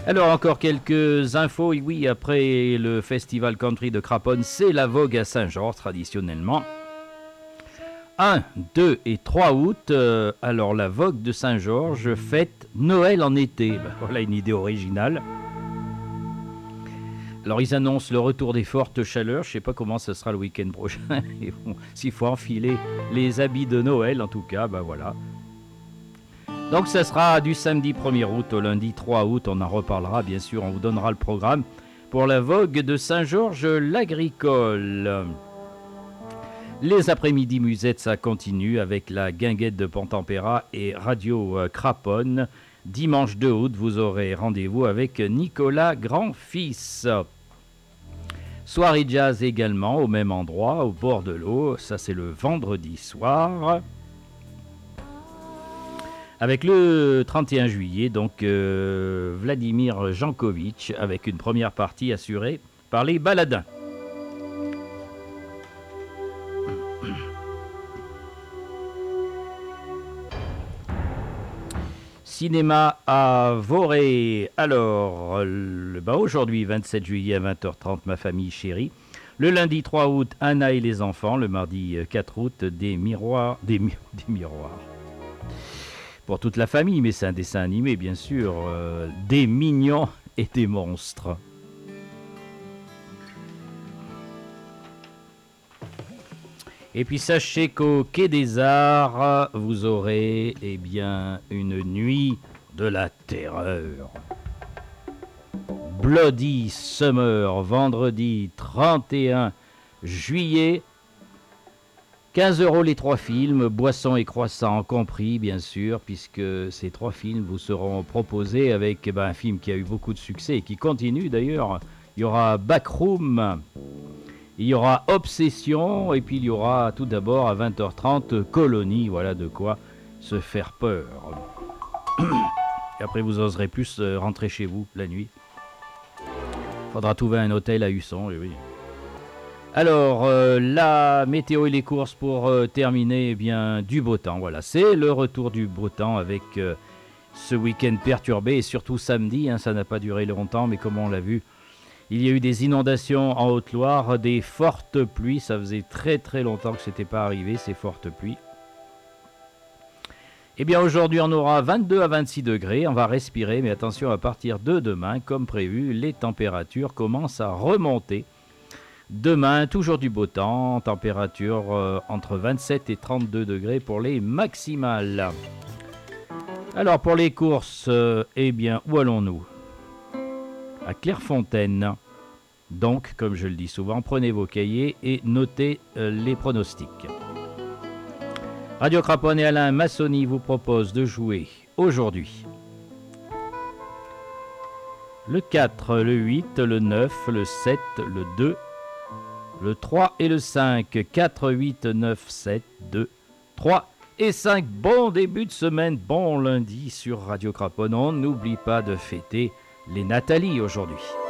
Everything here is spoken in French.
Alors encore quelques infos. Et oui, après le festival country de Craponne, c'est la vogue à Saint-Georges traditionnellement. 1, 2 et 3 août, alors la vogue de Saint-Georges fête Noël en été. Ben, voilà une idée originale. Alors ils annoncent le retour des fortes chaleurs. Je ne sais pas comment ça sera le week-end prochain. Et bon, s'il faut enfiler les habits de Noël, en tout cas, ben voilà. Donc ça sera du samedi 1er août au lundi 3 août. On en reparlera bien sûr. On vous donnera le programme pour la vogue de Saint-Georges l'Agricole. Les après-midi musettes, ça continue avec la guinguette de Pont-Tempéra et Radio Craponne. Dimanche 2 août, vous aurez rendez-vous avec Nicolas Grand-Fils. Soirée jazz également, au même endroit, au bord de l'eau. Ça, c'est le vendredi soir. Avec le 31 juillet, donc Vladimir Jankovic, avec une première partie assurée par les Baladins. Cinéma à Voré. Alors, aujourd'hui, 27 juillet à 20h30, Ma famille chérie. Le lundi 3 août, Anna et les enfants. Le mardi 4 août, des miroirs. Des miroirs. Pour toute la famille, mais c'est un dessin animé, bien sûr. Des mignons et des monstres. Et puis sachez qu'au Quai des Arts, vous aurez une nuit de la terreur. Bloody Summer, vendredi 31 juillet. 15 € les 3 films, boissons et croissants compris, bien sûr, puisque ces 3 films vous seront proposés avec un film qui a eu beaucoup de succès et qui continue d'ailleurs. Il y aura Backroom. Il y aura Obsession, et puis il y aura tout d'abord à 20h30 Colonie, voilà de quoi se faire peur. Et après vous oserez plus rentrer chez vous la nuit. Faudra trouver un hôtel à Husson, oui. Alors, la météo et les courses pour terminer, du beau temps, voilà. C'est le retour du beau temps avec ce week-end perturbé, et surtout samedi, ça n'a pas duré longtemps, mais comme on l'a vu, il y a eu des inondations en Haute-Loire, des fortes pluies. Ça faisait très très longtemps que ce n'était pas arrivé, ces fortes pluies. Eh bien aujourd'hui on aura 22 à 26 degrés, on va respirer, mais attention, à partir de demain, comme prévu, les températures commencent à remonter. Demain, toujours du beau temps, température entre 27 et 32 degrés pour les maximales. Alors pour les courses, où allons-nous ? À Clairefontaine. Donc, comme je le dis souvent, prenez vos cahiers et notez les pronostics. Radio Craponne et Alain Massoni vous proposent de jouer aujourd'hui le 4, le 8, le 9, le 7, le 2, le 3 et le 5. 4, 8, 9, 7, 2, 3 et 5. Bon début de semaine, bon lundi sur Radio Craponne. On n'oublie pas de fêter les Nathalie aujourd'hui.